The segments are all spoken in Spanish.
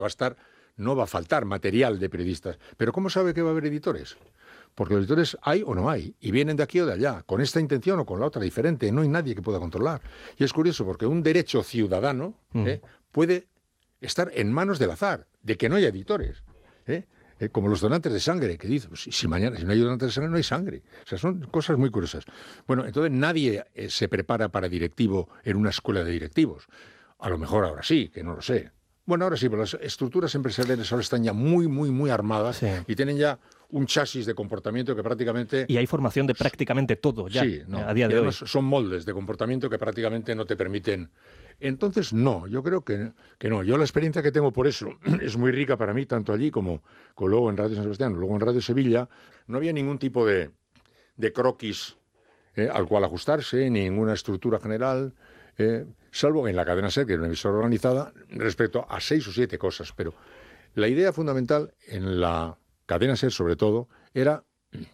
Va a estar, no va a faltar material de periodistas. Pero ¿cómo sabe que va a haber editores? Porque los editores hay o no hay, y vienen de aquí o de allá, con esta intención o con la otra diferente. No hay nadie que pueda controlar. Y es curioso porque un derecho ciudadano puede estar en manos del azar, de que no haya editores. Como los donantes de sangre, que dicen, pues, si mañana si no hay donantes de sangre, no hay sangre. O sea, son cosas muy curiosas. Bueno, entonces nadie se prepara para directivo en una escuela de directivos. A lo mejor ahora sí, que no lo sé. Bueno, ahora sí, pero las estructuras empresariales ahora están ya muy, muy, muy armadas y tienen ya un chasis de comportamiento que prácticamente... Y hay formación de prácticamente todo ya, sí, a día de hoy. Son moldes de comportamiento que prácticamente no te permiten... Entonces, no, yo creo que no. Yo la experiencia que tengo por eso es muy rica para mí, tanto allí como luego en Radio San Sebastián, luego en Radio Sevilla. No había ningún tipo de croquis al cual ajustarse, ni ninguna estructura general... salvo en la cadena SER, que es una emisora organizada, respecto a 6 o 7 cosas. Pero la idea fundamental en la cadena SER, sobre todo, era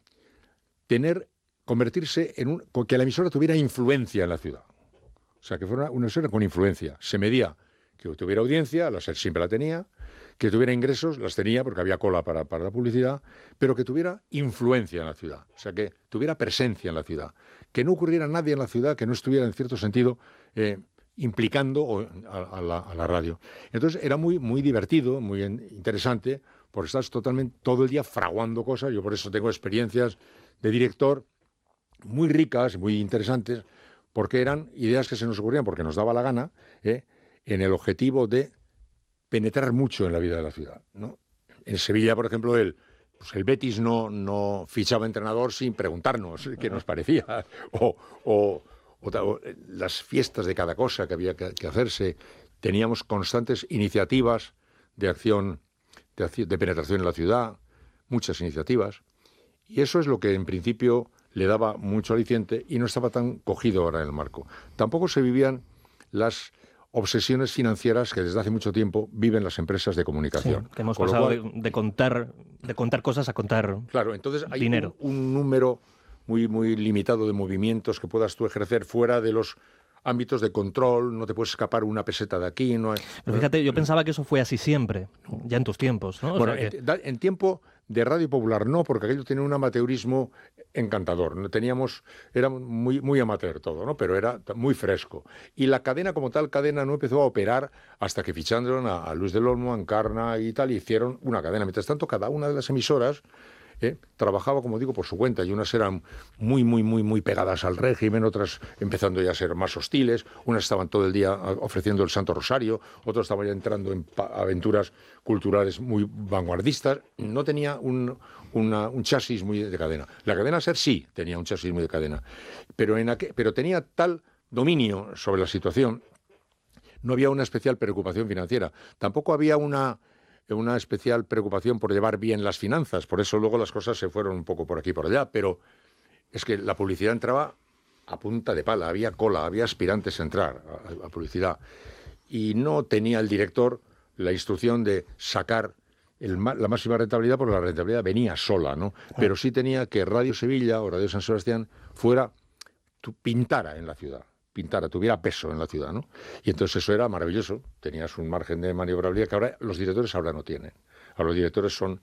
convertirse que la emisora tuviera influencia en la ciudad. O sea, que fuera una emisora con influencia. Se medía que tuviera audiencia, la SER siempre la tenía, que tuviera ingresos, las tenía porque había cola para la publicidad, pero que tuviera influencia en la ciudad. O sea, que tuviera presencia en la ciudad. Que no ocurriera nadie en la ciudad que no estuviera, en cierto sentido, implicando a la radio. Entonces era muy, muy divertido, muy interesante, porque estás totalmente todo el día fraguando cosas. Yo por eso tengo experiencias de director muy ricas, muy interesantes, porque eran ideas que se nos ocurrían porque nos daba la gana, en el objetivo de penetrar mucho en la vida de la ciudad, ¿no? En Sevilla, por ejemplo, el Betis no fichaba entrenador sin preguntarnos qué nos parecía, o las fiestas de cada cosa que había que hacerse. Teníamos constantes iniciativas de acción, de penetración en la ciudad, muchas iniciativas, y eso es lo que en principio le daba mucho aliciente y no estaba tan cogido ahora en el marco. Tampoco se vivían las obsesiones financieras que desde hace mucho tiempo viven las empresas de comunicación. Sí, que hemos pasado de contar cosas a contar claro, entonces hay dinero. Un número muy, muy limitado de movimientos que puedas tú ejercer fuera de los ámbitos de control, no te puedes escapar una peseta de aquí. Pero fíjate, yo pensaba que eso fue así siempre, ya en tus tiempos, ¿no? Bueno, en tiempo de Radio Popular no, porque aquello tenía un amateurismo encantador. Era muy, muy amateur todo, ¿no? Pero era muy fresco. Y la cadena como tal, no empezó a operar hasta que ficharon a Luis del Olmo, a Encarna y tal, y hicieron una cadena. Mientras tanto, cada una de las emisoras trabajaba, como digo, por su cuenta, y unas eran muy, muy, muy, muy pegadas al régimen, otras empezando ya a ser más hostiles, unas estaban todo el día ofreciendo el Santo Rosario, otras estaban ya entrando en aventuras culturales muy vanguardistas. No tenía un chasis muy de cadena. La cadena SER sí tenía un chasis muy de cadena, pero tenía tal dominio sobre la situación, no había una especial preocupación financiera, tampoco había una especial preocupación por llevar bien las finanzas, por eso luego las cosas se fueron un poco por aquí y por allá, pero es que la publicidad entraba a punta de pala, había cola, había aspirantes a entrar a publicidad, y no tenía el director la instrucción de sacar la máxima rentabilidad, porque la rentabilidad venía sola, ¿no? Pero sí tenía que Radio Sevilla o Radio San Sebastián pintara en la ciudad, tuviera peso en la ciudad, ¿no? Y entonces eso era maravilloso, tenías un margen de maniobrabilidad que ahora los directores no tienen. Ahora los directores son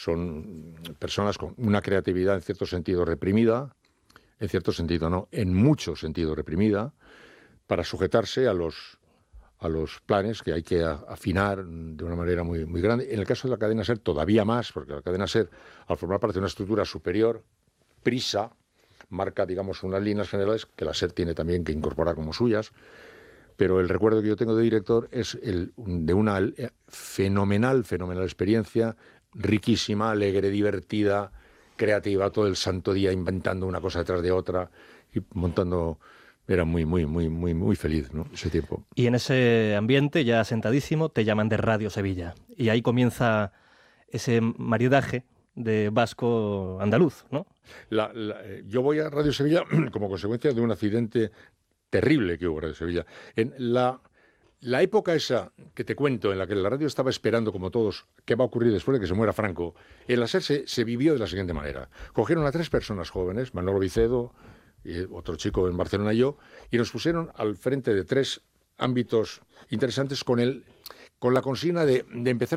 personas con una creatividad en cierto sentido reprimida, en cierto sentido no, en mucho sentido reprimida, para sujetarse a los planes que hay que afinar de una manera muy, muy grande. En el caso de la cadena SER todavía más, porque la cadena SER, al formar parte de una estructura superior, Prisa, marca, digamos, unas líneas generales que la SER tiene también que incorporar como suyas, pero el recuerdo que yo tengo de director es de una fenomenal experiencia, riquísima, alegre, divertida, creativa, todo el santo día inventando una cosa detrás de otra y montando. Era muy, muy, muy, muy, muy feliz, ¿no? Ese tiempo. Y en ese ambiente, ya sentadísimo, te llaman de Radio Sevilla. Y ahí comienza ese maridaje de vasco-andaluz, ¿no? Yo voy a Radio Sevilla como consecuencia de un accidente terrible que hubo en Radio Sevilla. En la época esa que te cuento, en la que la radio estaba esperando, como todos, qué va a ocurrir después de que se muera Franco, en la SER se vivió de la siguiente manera. Cogieron a 3 personas jóvenes, Manolo Vicedo, y otro chico en Barcelona y yo, y nos pusieron al frente de 3 ámbitos interesantes con el con la consigna de empezar